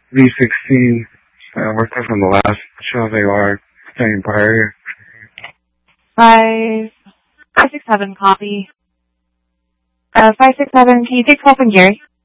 V16, working from the last show they are staying prior. 567 copy. 567, can you take 12 from Gary?